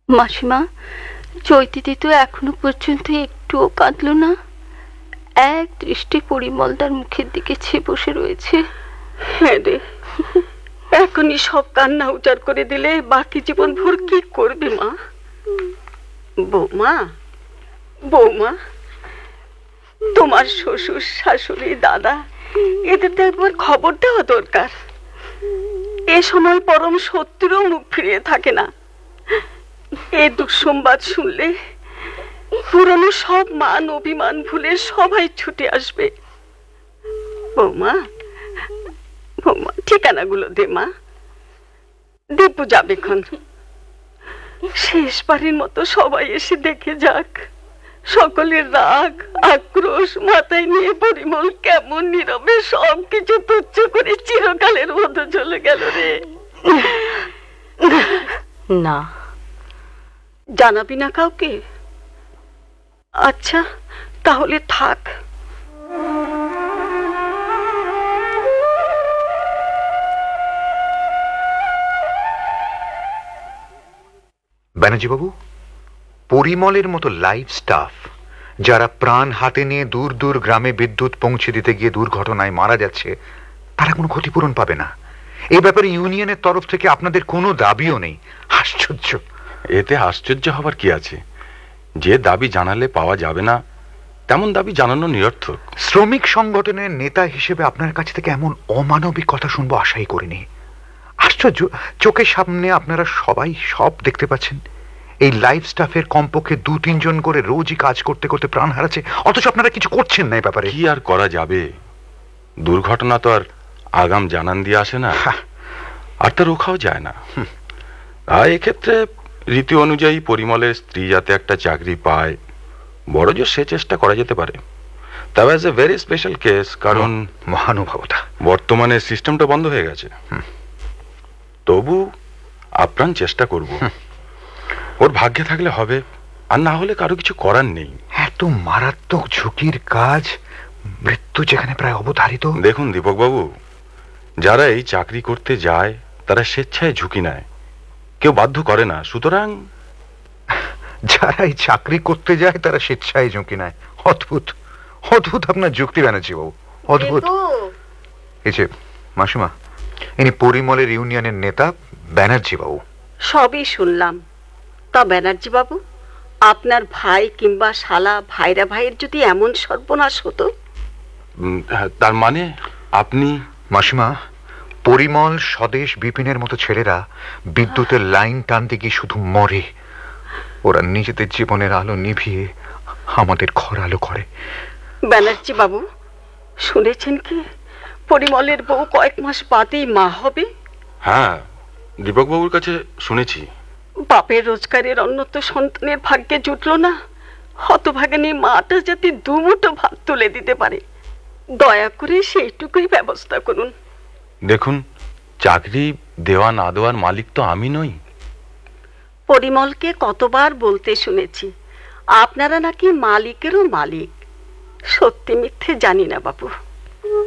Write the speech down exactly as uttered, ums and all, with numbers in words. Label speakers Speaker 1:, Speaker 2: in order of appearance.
Speaker 1: মাসিমা, চৈতিদি তো এখনো পর্যন্ত একটুও কাঁদল না। এক দৃষ্টি পরিমলদার মুখের দিকে চেয়ে বসে রয়েছে।
Speaker 2: হ্যাঁ রে, এখনই সব কান্না উজাড় করে দিলে বাকি জীবন ভর কি করবে মা? বৌমা, বৌমা, তোমার শ্বশুর শাশুড়ি দাদা এদের তো একবার খবর দেওয়া দরকার। এ সময় পরম শত্রুও মুখ ফিরিয়ে থাকে না। এ দুঃসংবাদ শুনলে পুরনো সব মান অভিমান ভুলে সবাই ছুটে আসবে। বৌমা, বৌমা, ঠিকানাগুলো দে মা। দীপু যাবে খন। শেষবারের মতো সবাই এসে দেখে যাক সকলের রাগ আক্রোশ মাথায় নিয়ে পরিমল কেমন নীরবে সবকিছু তুচ্ছ করে চিরকালের মতো চলে গেল রে।
Speaker 1: না,
Speaker 2: জানাবি না কাউকে? আচ্ছা, তাহলে থাক।
Speaker 3: ব্যানার্জিবাবু, পরিমলের মতো লাইভ স্টাফ যারা প্রাণ হাতে নিয়ে দূর দূর গ্রামে বিদ্যুৎ পৌঁছে দিতে গিয়ে দুর্ঘটনায় মারা যাচ্ছে, তারা কোনো ক্ষতিপূরণ পাবে না। এ ব্যাপারে ইউনিয়নের তরফ থেকে আপনাদের কোনো দাবিও নেই। আশ্চর্য!
Speaker 4: এতে আশ্চর্য হবার কি আছে? যে দাবি জানালে পাওয়া যাবে না তেমন দাবি জানানো নিরর্থক।
Speaker 3: শ্রমিক সংগঠনের নেতা হিসেবে আপনার কাছ থেকে এমন অমানবিক কথা শুনবো আশাই করিনি। আশ্চর্য! চোখের সামনে আপনারা সবাই সব দেখতে পাচ্ছেন। এই লাইভ স্টাফের কমপক্ষে দু তিনজন করে রোজই কাজ করতে করতে প্রাণ হারাচ্ছে, অথচ আপনারা কিছু করছেন না। এই ব্যাপারে
Speaker 4: কি আর করা যাবে? দুর্ঘটনা তো আর আগাম জানান দিয়ে আসে না, আর তা রোখাও যায় না। আর এক্ষেত্রে রীতি অনুযায়ী পরিমলের স্ত্রী যাতে একটা চাকরি পায়, বড় জোর সে চেষ্টা করা যেতে পারে। তবে as a very special case, কারণ
Speaker 3: মহানুভবতা,
Speaker 4: বর্তমানে সিস্টেমটা বন্ধ হয়ে গেছে। তবু আপ্রাণ চেষ্টা করব। ওর ভাগ্যে থাকলে হবে, আর না হলে কারো কিছু করার নেই।
Speaker 3: এত মারাত্মক ঝুঁকির কাজ, মৃত্যু যেখানে প্রায় অবধারিত।
Speaker 4: দেখুন দীপকবাবু, যারা এই চাকরি করতে যায় তারা স্বেচ্ছায় ঝুঁকি নেয়, কেউ বাধ্য করে না। সুতরাং
Speaker 3: যারা এই চাকরি করতে যায় তারা স্বেচ্ছায় ঝুঁকি নেয়। অদ্ভুত, অদ্ভুত আপনার যুক্তি ব্যানার্জি বাবু, অদ্ভুত। এই যে মাসিমা, ইনি পরিমলের ইউনিয়নের নেতা ব্যানার্জি বাবু।
Speaker 2: সবই শুনলাম। তা ব্যানার্জি বাবু, আপনার ভাই কিংবা শালা ভাইরা ভাইয়ের যদি এমন সর্বনাশ হতো?
Speaker 4: তার মানে আপনি?
Speaker 3: মাসিমা, পরিমল, স্বদেশ, বিপিনের মতো ছেলেরা বিদ্যুতের লাইন টানতে গিয়ে শুধু মরে। ওরা নিজেদের জীবনের আলো নিভিয়ে আমাদের ঘর আলো করে।
Speaker 2: ব্যানার্জি বাবু, শুনেছেন কি পরিমলের বউ কয়েক মাস বাদেই মা হবে?
Speaker 4: হ্যাঁ, দীপকবাবুর কাছে শুনেছি।
Speaker 2: বাপের রোজগারের অন্য তো সন্তানের ভাগ্যে জুটলো না। হতভাগিনী মাটা যাতে দুমুঠো ভাত তুলে দিতে পারে, দয়া করে সেইটুকুই ব্যবস্থা করুন।
Speaker 4: দেখুন, চাকরি দেওয়া না দেওয়ার মালিক তো আমি নই।
Speaker 2: পরিমলকে কতবার বলতে শুনেছি আপনারা নাকি মালিকেরও মালিক। সত্যি মিথ্যে জানি না বাবু।